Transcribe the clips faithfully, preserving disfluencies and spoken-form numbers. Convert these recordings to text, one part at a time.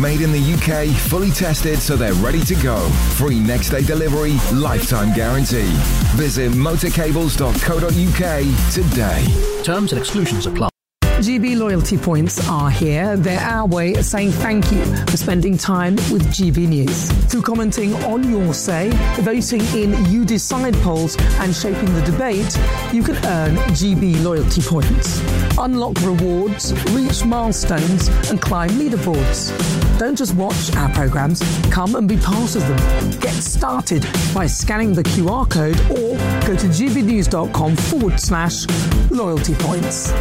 made in the U K, fully tested so they're ready to go. Free next day delivery, lifetime guarantee. Visit motorcables dot co dot U K today. Terms and exclusions apply. G B loyalty points are here. They're our way of saying thank you for spending time with G B News. Through commenting on your say, voting in You Decide polls and shaping the debate, you can earn G B loyalty points. Unlock rewards, reach milestones and climb leaderboards. Don't just watch our programmes, come and be part of them. Get started by scanning the Q R code or go to gbnews.com forward slash loyalty points.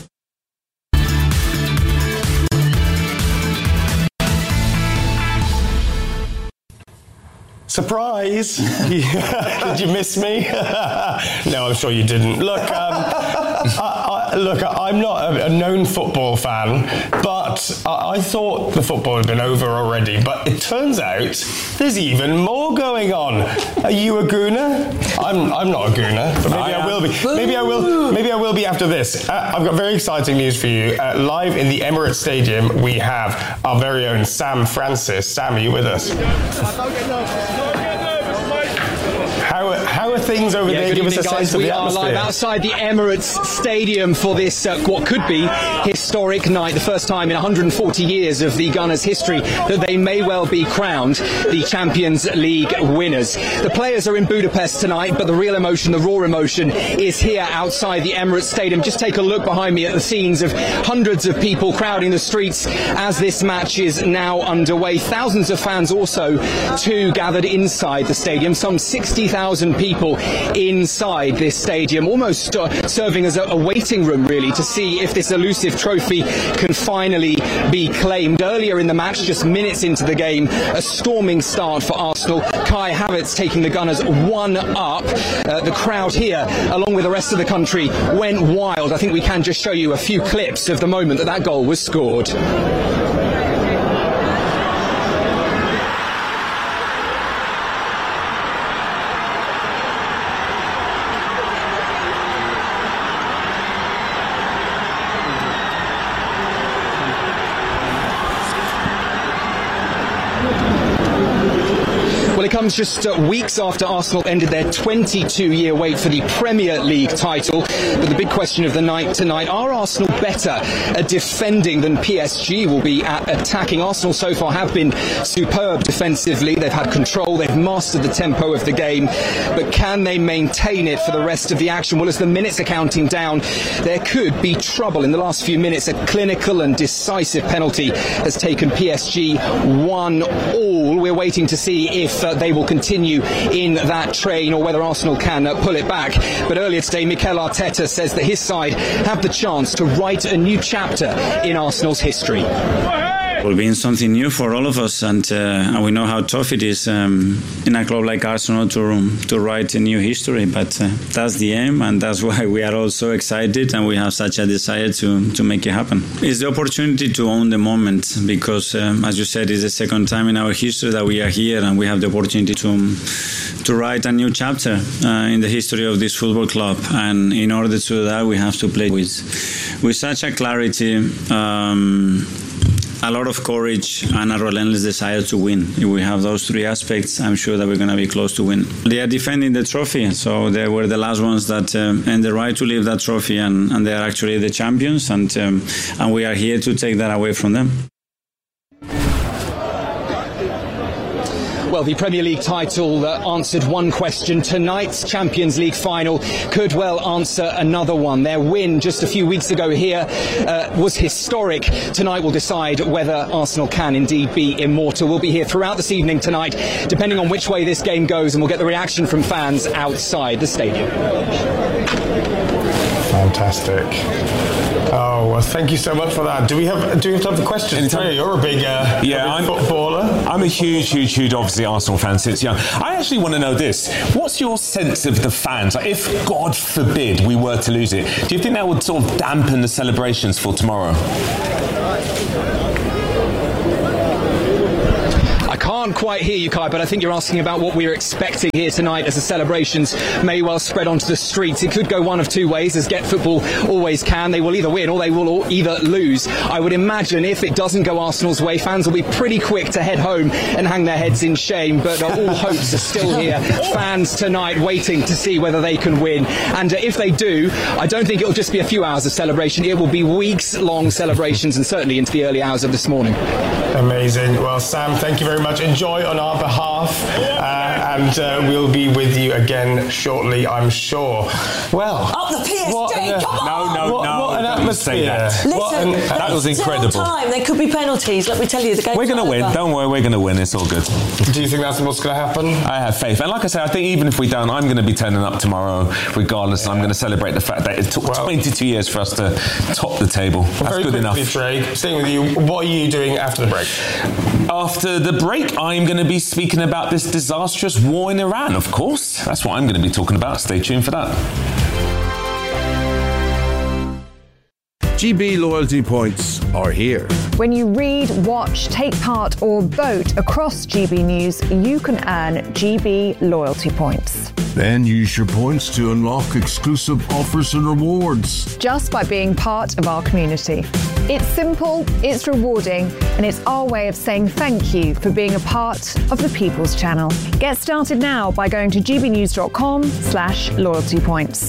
Surprise! Did you miss me? No, I'm sure you didn't. Look, um, I, I, look, I'm not a, a known football fan, but I, I thought the football had been over already. But it turns out there's even more going on. Are you a Gooner? I'm, I'm not a Gooner, but maybe I, I will be. Maybe I will. Maybe I will be after this. Uh, I've got very exciting news for you. Uh, live in the Emirates Stadium, we have our very own Sam Francis. Sam, are you with us? How, how are things over yeah, there? Give evening, us a guys. sense of we the are atmosphere. live outside the Emirates Stadium for this, uh, what could be historic night. The first time in one hundred forty years of the Gunners' history that they may well be crowned the Champions League winners. The players are in Budapest tonight, but the real emotion, the raw emotion, is here outside the Emirates Stadium. Just take a look behind me at the scenes of hundreds of people crowding the streets as this match is now underway. Thousands of fans also, too, gathered inside the stadium. Some sixty thousand people inside this stadium, almost uh, serving as a, a waiting room, really, to see if this elusive trophy can finally be claimed. Earlier in the match, just minutes into the game, a storming start for Arsenal. Kai Havertz taking the Gunners one up. Uh, the crowd here, along with the rest of the country, went wild. I think we can just show you a few clips of the moment that that goal was scored. It comes just uh, weeks after Arsenal ended their twenty-two year wait for the Premier League title. But the big question of the night tonight, are Arsenal better at defending than P S G will be at attacking? Arsenal so far have been superb defensively. They've had control, they've mastered the tempo of the game. But can they maintain it for the rest of the action? Well, as the minutes are counting down, there could be trouble. In the last few minutes, a clinical and decisive penalty has taken P S G one all. We're waiting to see if uh, they will continue in that train or whether Arsenal can uh, pull it back. But earlier today, Mikel Arteta says that his side have the chance to write a new chapter in Arsenal's history. It will be something new for all of us, and, uh, and we know how tough it is um, in a club like Arsenal to to write a new history. But uh, that's the aim, and that's why we are all so excited, and we have such a desire to to make it happen. It's the opportunity to own the moment, because, um, as you said, it's the second time in our history that we are here, and we have the opportunity to to write a new chapter uh, in the history of this football club. And in order to do that, we have to play with with such a clarity. Um, A lot of courage and a relentless desire to win. If we have those three aspects, I'm sure that we're going to be close to win. They are defending the trophy, so they were the last ones that um, earned the right to leave that trophy, and, and they are actually the champions, and um, and we are here to take that away from them. Well, the Premier League title uh, answered one question. Tonight's Champions League final could well answer another one. Their win just a few weeks ago here uh, was historic. Tonight will decide whether Arsenal can indeed be immortal. We'll be here throughout this evening tonight, depending on which way this game goes, and we'll get the reaction from fans outside the stadium. Fantastic. Oh, well, thank you so much for that. Do we have do we have time for questions? Terry, you're a big, uh, yeah, a big I'm, footballer. I'm a huge, huge, huge, obviously, Arsenal fan since young. I actually want to know this. What's your sense of the fans? Like, if, God forbid, we were to lose it, do you think that would sort of dampen the celebrations for tomorrow? I can't can't quite hear you, Kai, but I think you're asking about what we're expecting here tonight as the celebrations may well spread onto the streets. It could go one of two ways, as Get Football always can. They will either win or they will all either lose. I would imagine if it doesn't go Arsenal's way, fans will be pretty quick to head home and hang their heads in shame, but uh, all hopes are still here. Fans tonight waiting to see whether they can win, and uh, if they do, I don't think it'll just be a few hours of celebration. It will be weeks-long celebrations, and certainly into the early hours of this morning. Amazing. Well, Sam, thank you very much. Enjoy on our behalf, uh, and uh, we'll be with you again shortly, I'm sure. Well, up the P S G, what, come on! No, no, what, no. what an atmosphere. Listen, What an, that was there's still incredible. time. There could be penalties. Let me tell you, the game's We're going to not win. over. Don't worry, we're going to win. It's all good. do you think that's what's going to happen? I have faith. And like I say, I think even if we don't, I'm going to be turning up tomorrow regardless, and I'm going to celebrate the fact that it took Well, twenty-two years for us to top the table. That's Very good quickly, enough. Drake, staying with you, what are you doing after the break? After the break, I'm going to be speaking about this disastrous war in Iran, of course. That's what I'm going to be talking about. Stay tuned for that. G B loyalty points are here. When you read, watch, take part or vote across G B News, you can earn G B loyalty points. Then use your points to unlock exclusive offers and rewards. Just by being part of our community. It's simple, it's rewarding, and it's our way of saying thank you for being a part of the People's Channel. Get started now by going to gbnews.com slash loyalty points.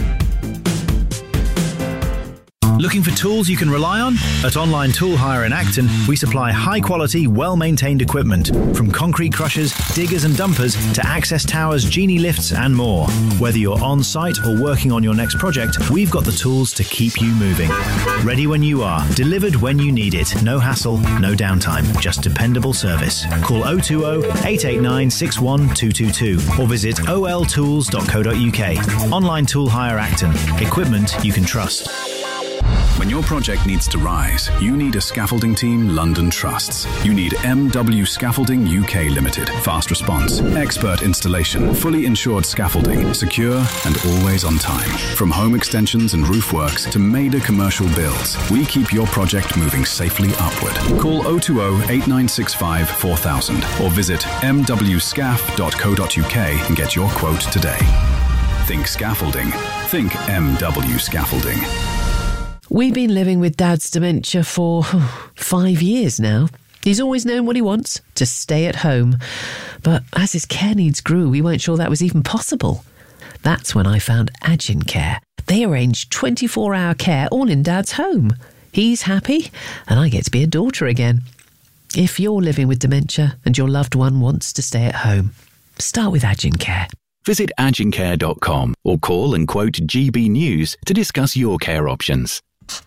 Looking for tools you can rely on? At Online Tool Hire in Acton, we supply high-quality, well-maintained equipment, from concrete crushers, diggers and dumpers to access towers, genie lifts and more. Whether you're on-site or working on your next project, we've got the tools to keep you moving. Ready when you are, delivered when you need it. No hassle, no downtime, just dependable service. Call oh two oh, eight eight nine, six one two two two or visit o l tools dot co dot u k. Online Tool Hire Acton. Equipment you can trust. When your project needs to rise, you need a scaffolding team London trusts. You need M W Scaffolding U K Limited. Fast response, expert installation, fully insured scaffolding, secure and always on time. From home extensions and roof works to major commercial builds, we keep your project moving safely upward. Call oh two oh, eight nine six five, four thousand or visit m w scaff dot co dot u k and get your quote today. Think scaffolding. Think M W Scaffolding. We've been living with Dad's dementia for oh, five years now. He's always known what he wants, to stay at home. But as his care needs grew, we weren't sure that was even possible. That's when I found Agin Care. They arrange twenty-four hour care all in Dad's home. He's happy, and I get to be a daughter again. If you're living with dementia and your loved one wants to stay at home, start with Agin Care. Visit agin care dot com or call and quote G B News to discuss your care options.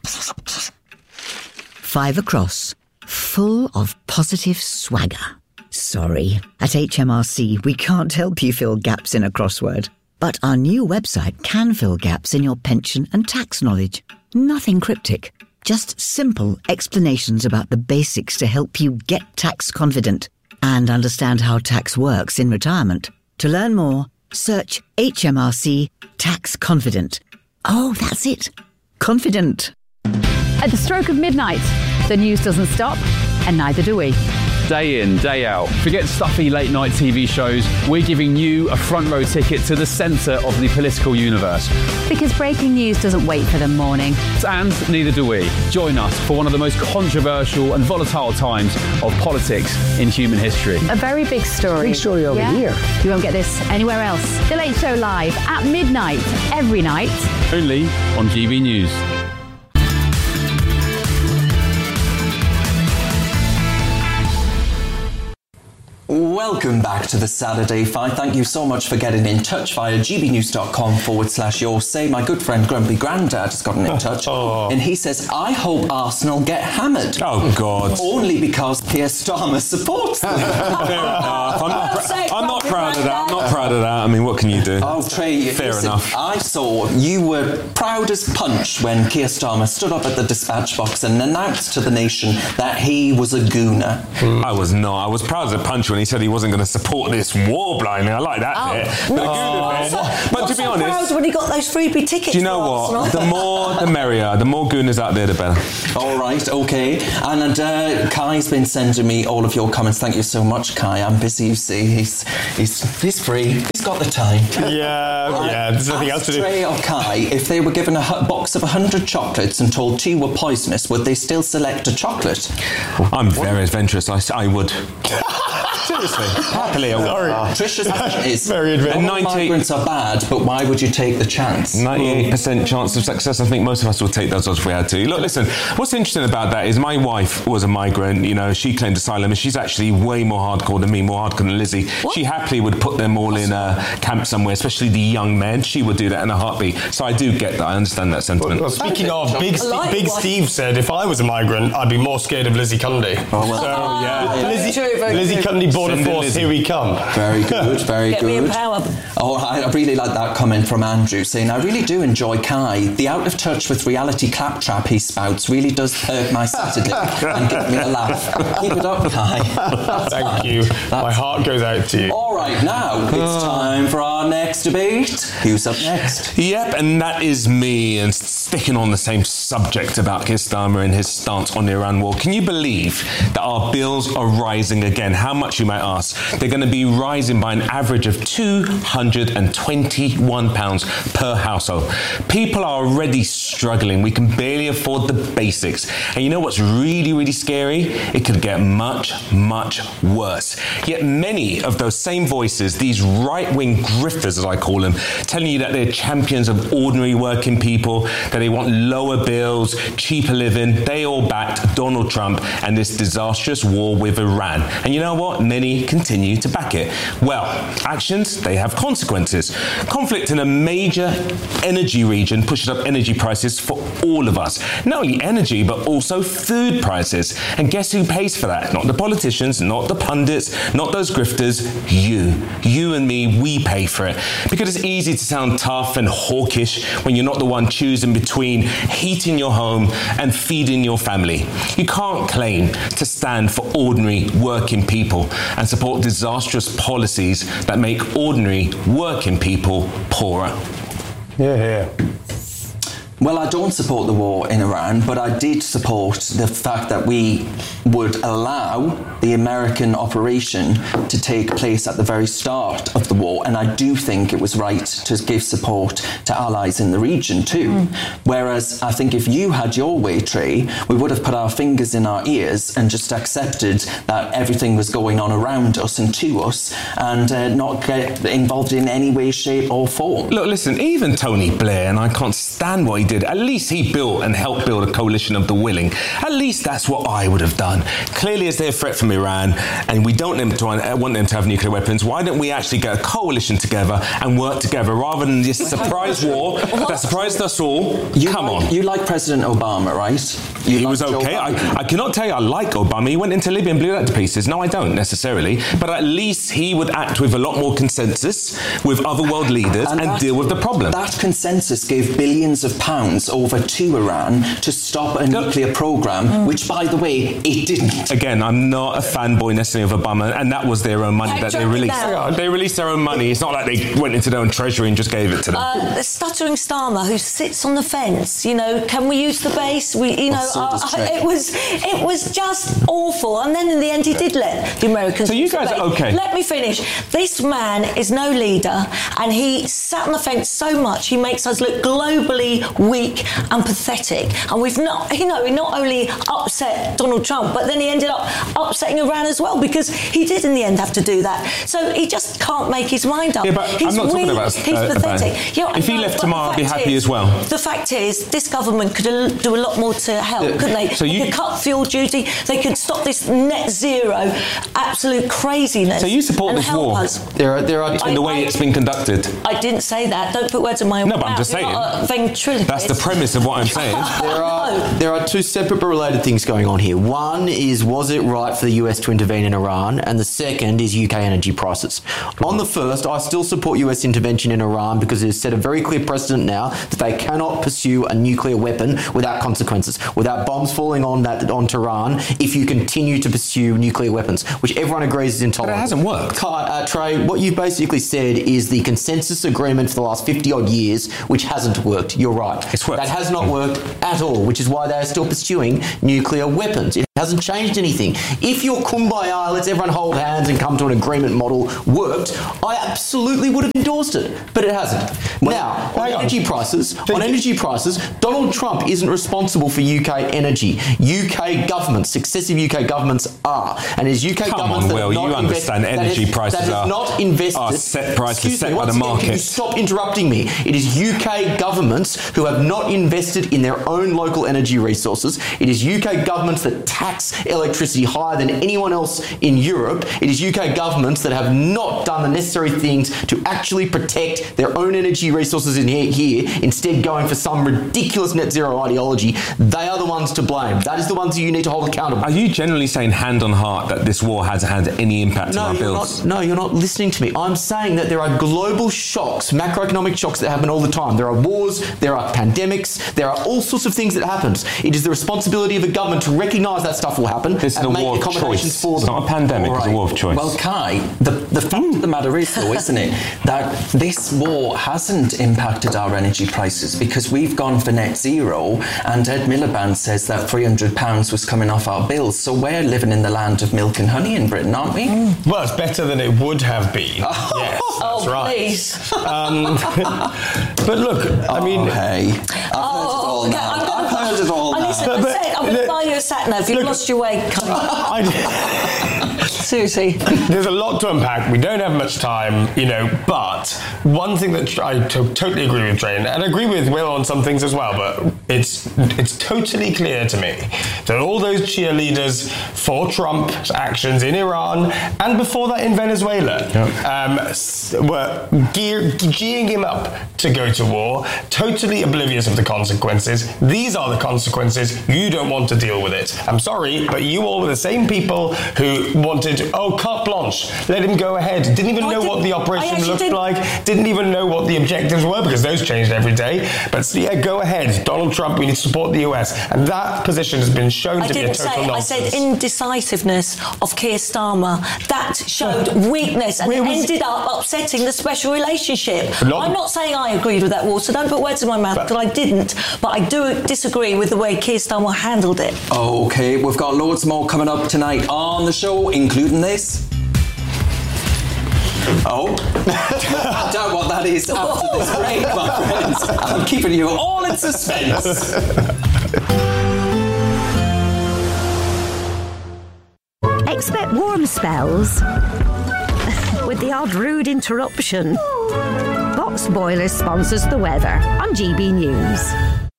Five across, full of positive swagger. Sorry, at H M R C we can't help you fill gaps in a crossword. But our new website can fill gaps in your pension and tax knowledge. Nothing cryptic, just simple explanations about the basics to help you get tax confident and understand how tax works in retirement. To learn more, search H M R C Tax Confident. Oh, that's it. Confident. At the stroke of midnight, the news doesn't stop, and neither do we. Day in, day out. Forget stuffy late night T V shows. We're giving you a front row ticket to the centre of the political universe. Because breaking news doesn't wait for the morning. And neither do we. Join us for one of the most controversial and volatile times of politics in human history. A very big story. Big story over yeah? here. You won't get this anywhere else. The Late Show live at midnight, every night. Only on G B News. Welcome back to the Saturday Fight. Thank you so much for getting in touch via gbnews.com forward slash your say. My good friend Grumpy Grandad has gotten in touch oh. and he says, I hope Arsenal get hammered. Oh, God. Only because Keir Starmer supports them. Fair enough. I'm not, pr- I'm not proud of that. I'm not proud of that. I mean, what can you do? Oh, Trey, fair listen, enough. I saw you were proud as punch when Keir Starmer stood up at the dispatch box and announced to the nation that he was a gooner. Mm. I was not. I was proud as a punch when he said he wasn't going to support this war blindly. I like that oh. bit. But, oh. bit. but to be so honest, proud when he got those freebie tickets. Do you know what? Arsenal. The more, the merrier. The more gooners out there, the better. All right, okay. And uh, Kai's been sending me all of your comments. Thank you so much, Kai. I'm busy, you see. He's he's he's free. He's got the time. Yeah, right. yeah. There's nothing else to do. Trey or Kai, if they were given a hu- box of one hundred chocolates and told two were poisonous, would they still select a chocolate? I'm very adventurous. I, I would. Seriously, happily. Sorry. Uh, Trisha's question is, very adventurous. Migrants are bad, but why would you take the chance? ninety-eight percent chance of success. I think most of us would take those odds if we had to. Look, listen, what's interesting about that is my wife was a migrant. You know, she claimed asylum, and she's actually way more hardcore than me, more hardcore than Lizzie. What? She happily would put them all in a camp somewhere, especially the young men. She would do that in a heartbeat. So I do get that. I understand that sentiment. Well, speaking of, Big, St- Big Steve said if I was a migrant, I'd be more scared of Lizzie Cundy. Oh, well. So, yeah. yeah. Lizzie, true, very Lizzie true. Cundy, Border Force, here we come. Very good, very Get good. me in power. Oh, I I really like that comment from Andrew saying, I really do enjoy Kai. The out of touch with reality claptrap he spouts really does perk my Saturday and give me a laugh. Keep it up, Kai. Thank you. That's my heart goes out to you. All right, now it's time for our next debate. Who's up next? Yep, and that is me, and sticking on the same subject about Keir Starmer and his stance on the Iran war. Can you believe that our bills are rising again? How much, you might ask? They're going to be rising by an average of two hundred twenty-one pounds per household. People are already struggling. We can barely afford the basics. And you know what's really, really scary? It could get much, much worse. Yet many of those same voices, these right-wing grifters, as I call them, telling you that they're champions of ordinary working people, that they want lower bills, cheaper living, they all backed Donald Trump and this disastrous war with Iran. And you know what? Many continue to back it. Well, actions, they have consequences. Conflict in a major energy region pushes up energy prices for all of us. Not only energy, but also food prices. And guess who pays for that? Not the politicians, not the pundits, not those grifters, you. You and me, we pay for it. Because it's easy to sound tough and hawkish when you're not the one choosing between heating your home and feeding your family. You can't claim to stand for ordinary working people and support disastrous policies that make ordinary working people poorer. Yeah, yeah. Well, I don't support the war in Iran, but I did support the fact that we would allow the American operation to take place at the very start of the war, and I do think it was right to give support to allies in the region too. Mm. Whereas I think if you had your way, Trey, we would have put our fingers in our ears and just accepted that everything was going on around us and to us, and uh, not get involved in any way, shape or form. Look, listen, even Tony Blair, and I can't stand what he did, at least he built and helped build a coalition of the willing. At least that's what I would have done. Clearly, as they're a threat from Iran, and we don't them to, want them to have nuclear weapons, why don't we actually get a coalition together and work together rather than this surprise war that surprised us all? You Come like, on. You like President Obama, right? You he like was okay. I, I cannot tell you I like Obama. He went into Libya and blew that to pieces. No, I don't necessarily. But at least he would act with a lot more consensus with other world leaders and, and deal with the problem. That consensus gave billions of pounds over to Iran to stop a nuclear program, mm. which, by the way, it didn't. Again, I'm not a fanboy necessarily of Obama, and that was their own money I that they released. Now. They released their own money. It's not like they went into their own treasury and just gave it to them. Uh, the stuttering Starmer who sits on the fence, you know, can we use the base? We, you know, uh, it was it was just awful. And then in the end, he did let the Americans. So you guys are okay. Let me finish. This man is no leader, and he sat on the fence so much. He makes us look globally weak and pathetic. And we've not, you know, he not only upset Donald Trump, but then he ended up upsetting Iran as well, because he did in the end have to do that. So he just can't make his mind up. Yeah, but he's I'm not weak, talking about he's uh, pathetic. You know, if he no, left tomorrow, I'd be happy is, as well. The fact is, this government could do a lot more to help, yeah. couldn't they? So they you, could cut fuel duty, they could stop this net zero absolute craziness. So you support and this help war? Us. There are, there are in I, the way I, it's been conducted. I didn't say that. Don't put words in my mouth. No, but I'm just You're saying. not a ventriloquist. That's the premise of what I'm saying. There are there are two separate but related things going on here. One is, was it right for the U S to intervene in Iran? And the second is U K energy prices. On the first, I still support U S intervention in Iran because it has set a very clear precedent now that they cannot pursue a nuclear weapon without consequences, without bombs falling on that on Tehran if you continue to pursue nuclear weapons, which everyone agrees is intolerable. But it hasn't worked. Uh, Trey, what you basically said is the consensus agreement for the last fifty odd years, which hasn't worked. You're right. It's worked. That has not worked at all, which is why they are still pursuing nuclear weapons. It hasn't changed anything. If your kumbaya, let's everyone hold hands and come to an agreement model worked, I absolutely would have endorsed it, but it hasn't. Well, now, on energy prices, on energy prices, Donald Trump isn't responsible for U K energy. U K governments, successive U K governments are, and as U K Come governments on, that Will, have not you understand invest, energy that is, prices that are, not invested, are set prices excuse set me, by the once again, market. Can you stop interrupting me? It is U K governments who have not invested in their own local energy resources. It is U K governments that tax electricity higher than anyone else in Europe. It is U K governments that have not done the necessary things to actually protect their own energy resources in here, here, instead going for some ridiculous net zero ideology. They are the ones to blame. That is the ones that you need to hold accountable. Are you generally saying hand on heart that this war hasn't had any impact no, on our you're bills? Not, no, you're not listening to me. I'm saying that there are global shocks, macroeconomic shocks that happen all the time. There are wars, there are pandemics, there are all sorts of things that happen. It is the responsibility of a government to recognise that stuff will happen this and is a make war accommodations of choice. for them. It's not a pandemic, Right. it's a war of choice. Well, Kai, the, the fact of the matter is, though, isn't it, that this war hasn't impacted our energy prices because we've gone for net zero, and Ed Miliband says that three hundred pounds was coming off our bills. So we're living in the land of milk and honey in Britain, aren't we? Well, it's better than it would have been. Oh. Yes, that's Oh, right. please. Um, but look, I mean... Oh, hey. I've Oh, heard it all okay, now. I'm gonna I've heard it all I now. listen, But- I but- said, I'm going to look- buy you a sat nav. You've look- lost your way, Connie. I, Susie. There's a lot to unpack. We don't have much time, you know, but one thing that I to- totally agree with Train, and I agree with Will on some things as well, but it's it's totally clear to me that all those cheerleaders for Trump's actions in Iran and before that in Venezuela um, s- were gear, geeing him up to go to war, totally oblivious of the consequences. These are the consequences. You don't want to deal with it. I'm sorry, but you all were the same people who wanted, oh, carte blanche, let him go ahead. Didn't even No, I know what didn't. the I operation actually looked didn't. like, didn't even know what the objectives were because those changed every day. But yeah, go ahead. Donald Trump, we need to support the U S. And that position has been shown I to be a didn't total say, nonsense. I said indecisiveness of Keir Starmer. That showed weakness and Where it was- ended up upsetting the special relationship. But not- I'm not saying I agreed with that war, so don't put words in my mouth, But- because I didn't. But I do disagree with the way Keir Starmer handled it. Okay, we've got loads more coming up tonight on the show, including this. Oh, I don't know what that is after this break, my friends. I'm keeping you all in suspense. Expect warm spells with the odd rude interruption. Box Boiler sponsors the weather on G B News.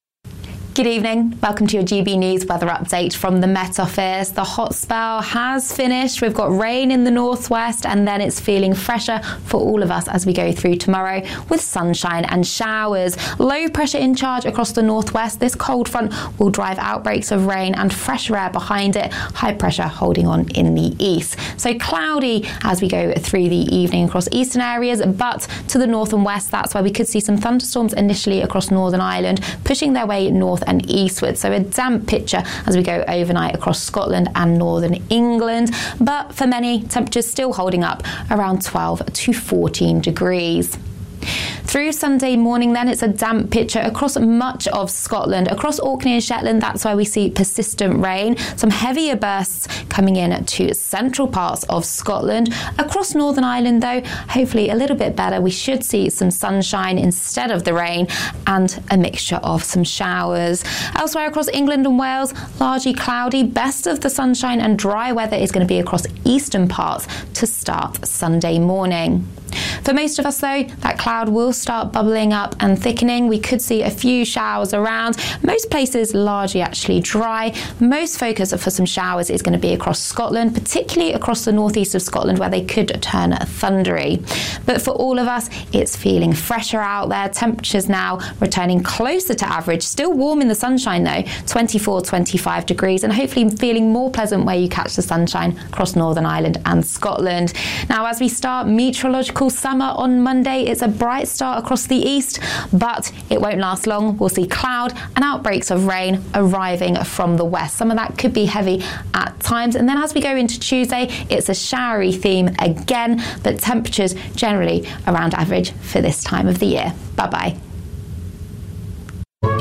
Good evening. Welcome to your G B News weather update from the Met Office. The hot spell has finished. We've got rain in the northwest and then it's feeling fresher for all of us as we go through tomorrow with sunshine and showers. Low pressure in charge across the northwest. This cold front will drive outbreaks of rain and fresher air behind it. High pressure holding on in the east. So cloudy as we go through the evening across eastern areas, but to the north and west, that's where we could see some thunderstorms initially across Northern Ireland, pushing their way north and eastward. So a damp picture as we go overnight across Scotland and northern England. But for many, temperatures still holding up around twelve to fourteen degrees. Through Sunday morning then, it's a damp picture across much of Scotland. Across Orkney and Shetland, that's where we see persistent rain. Some heavier bursts coming in to central parts of Scotland. Across Northern Ireland though, hopefully a little bit better. We should see some sunshine instead of the rain and a mixture of some showers. Elsewhere across England and Wales, largely cloudy. Best of the sunshine and dry weather is going to be across eastern parts to start Sunday morning. For most of us though, that cloud will start bubbling up and thickening. We could see a few showers around. Most places largely actually dry. Most focus for some showers is going to be across Scotland, particularly across the northeast of Scotland where they could turn thundery. But for all of us, it's feeling fresher out there. Temperatures now returning closer to average. Still warm in the sunshine though, twenty-four, twenty-five degrees, and hopefully feeling more pleasant where you catch the sunshine across Northern Ireland and Scotland. Now as we start meteorological summer on Monday, it's a bright start across the east, but it won't last long. We'll see cloud and outbreaks of rain arriving from the west. Some of that could be heavy at times. And then as we go into Tuesday, it's a showery theme again, but temperatures generally around average for this time of the year. Bye-bye.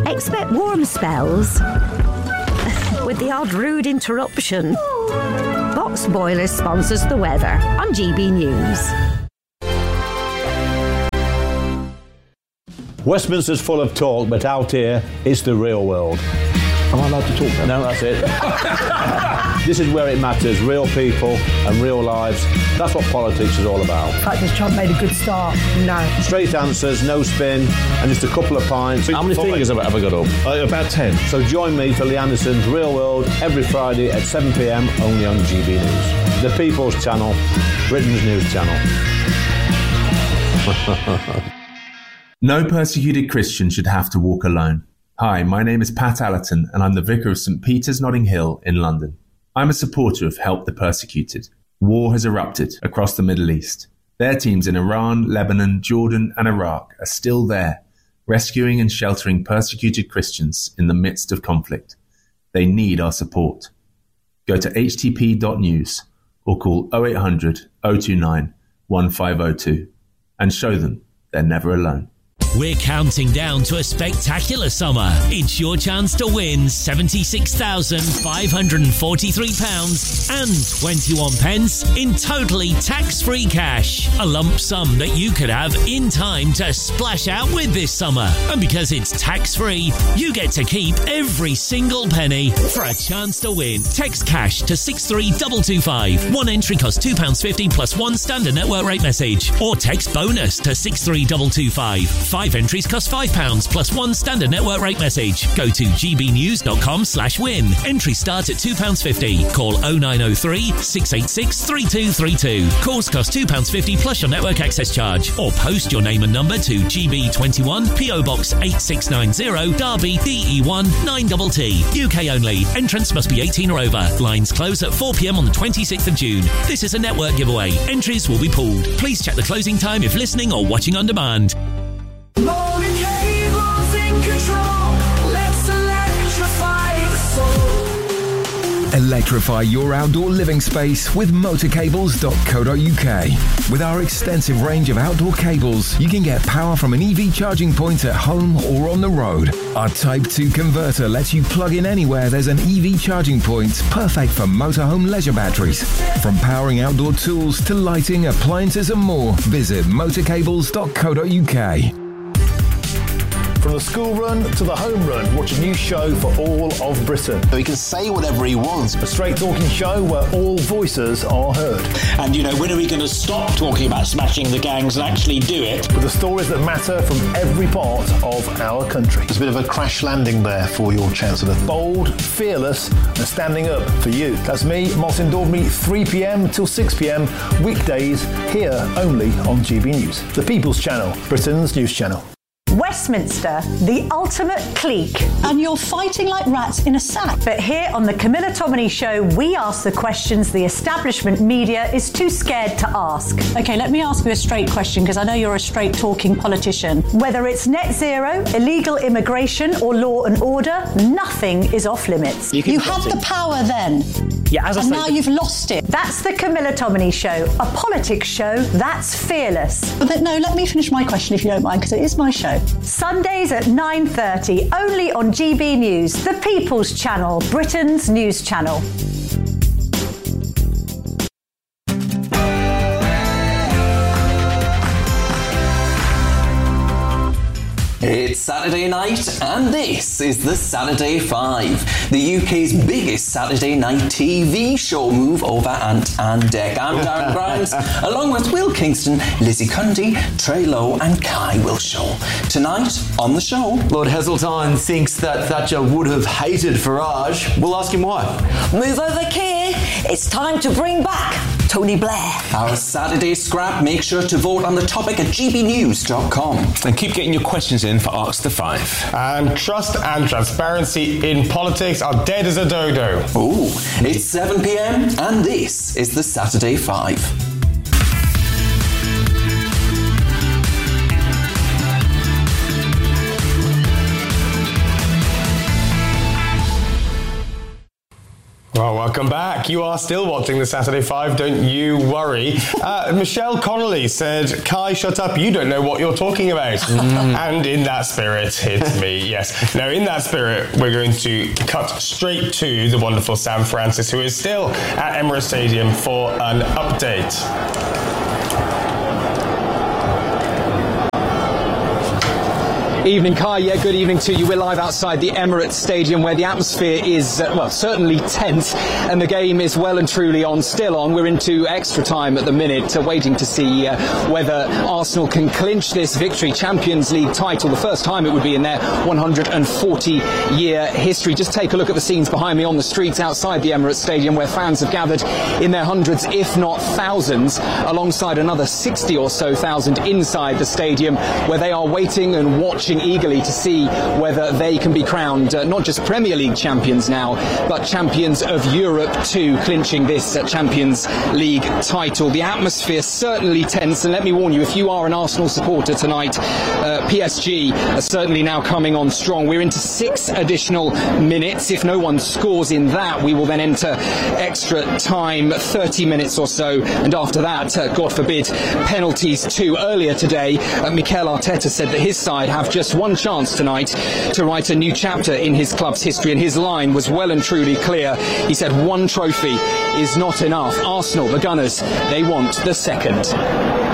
Expect warm spells with the odd rude interruption. Box Boilers sponsors the weather on G B News. Westminster's full of talk, but out here, it's the real world. Am I allowed to talk then? No, that's it. This is where it matters, real people and real lives. That's what politics is all about. In fact, has Trump made a good start? No. Straight answers, no spin, and just a couple of pints. How many fingers have I ever got up? Uh, about ten. So join me for Lee Anderson's Real World every Friday at seven p m only on G B News. The People's Channel, Britain's news channel. No persecuted Christian should have to walk alone. Hi, my name is Pat Allerton and I'm the Vicar of St Peter's Notting Hill in London. I'm a supporter of Help the Persecuted. War has erupted across the Middle East. Their teams in Iran, Lebanon, Jordan and Iraq are still there, rescuing and sheltering persecuted Christians in the midst of conflict. They need our support. Go to h t p dot news or call oh eight hundred, oh two nine, one five oh two and show them they're never alone. We're counting down to a spectacular summer. It's your chance to win seventy-six thousand five hundred forty-three pounds and twenty-one pence in totally tax-free cash. A lump sum that you could have in time to splash out with this summer. And because it's tax-free, you get to keep every single penny. For a chance to win, text cash to six three two two five. One entry costs two pounds fifty plus one standard network rate message. Or text bonus to six three two two five. Five entries cost five pounds plus one standard network rate message. Go to gbnews.com slash win. Entries start at two pounds fifty. Call oh nine oh three, six eight six, three two three two. Calls cost two pounds fifty plus your network access charge. Or post your name and number to G B twenty-one, P O Box eight six nine zero, Derby, D E one nine T T. U K only. Entrants must be eighteen or over. Lines close at four p m on the twenty-sixth of June. This is a network giveaway. Entries will be pooled. Please check the closing time if listening or watching on demand. Morning cables in control. Let's electrify the soul. Electrify your outdoor living space with motor cables dot co dot u k. With our extensive range of outdoor cables, you can get power from an E V charging point at home or on the road. Our Type two converter lets you plug in anywhere there's an E V charging point, perfect for motorhome leisure batteries. From powering outdoor tools to lighting, appliances and more, visit motor cables dot co dot u k. From the school run to the home run, watch a new show for all of Britain. He can say whatever he wants. A straight talking show where all voices are heard. And, you know, when are we going to stop talking about smashing the gangs and actually do it? With the stories that matter from every part of our country. There's a bit of a crash landing there for your Chancellor. Bold, fearless and standing up for you. That's me, Martin Daubney, three p m till six p m, weekdays, here only on G B News. The People's Channel, Britain's news channel. Westminster, the ultimate clique. And you're fighting like rats in a sack. But here on the Camilla Tominey Show, we ask the questions the establishment media is too scared to ask. OK, let me ask you a straight question, because I know you're a straight-talking politician. Whether it's net zero, illegal immigration or law and order, nothing is off limits. You, you had the power then. Yeah, as I and say, now you've lost it. That's the Camilla Tominey Show, a politics show that's fearless. But no, let me finish my question if you don't mind, because it is my show. Sundays at nine thirty, only on G B News, the People's Channel, Britain's news channel. It's Saturday night, and this is the Saturday Five, the U K's biggest Saturday night T V show. Move over Ant and Dec. I'm Darren Grimes, along with Will Kingston, Lizzie Cundy, Trey Lowe, and Kai Wilshaw. Tonight on the show, Lord Heseltine thinks that Thatcher would have hated Farage. We'll ask him why. Move over, Keir. It's time to bring back Tony Blair. Our Saturday scrap. Make sure to vote on the topic at g b news dot com. And keep getting your questions in for Ask the Five. And trust and transparency in politics are dead as a dodo. Ooh, it's seven p m and this is the Saturday Five. Well, welcome back. You are still watching the Saturday Five, don't you worry. Uh, Michelle Connolly said, Kai, shut up, you don't know what you're talking about. Mm. And in that spirit, it's me, yes. Now, in that spirit, we're going to cut straight to the wonderful Sam Francis, who is still at Emirates Stadium for an update. Evening, Kai. Yeah, good evening to you. We're live outside the Emirates Stadium where the atmosphere is, uh, well, certainly tense, and the game is well and truly on, still on. We're into extra time at the minute, uh, waiting to see uh, whether Arsenal can clinch this victory Champions League title, the first time it would be in their one hundred forty year history. Just take a look at the scenes behind me on the streets outside the Emirates Stadium, where fans have gathered in their hundreds, if not thousands, alongside another sixty or so thousand inside the stadium, where they are waiting and watching eagerly to see whether they can be crowned uh, not just Premier League champions now, but champions of Europe too, clinching this uh, Champions League title. The atmosphere certainly tense, and let me warn you, if you are an Arsenal supporter tonight, uh, P S G are certainly now coming on strong. We're into six additional minutes. If no one scores in that, we will then enter extra time, thirty minutes or so, and after that, uh, God forbid, penalties too. Earlier today, uh, Mikel Arteta said that his side have just one chance tonight to write a new chapter in his club's history, and his line was well and truly clear. He said one trophy is not enough. Arsenal, the Gunners, they want the second.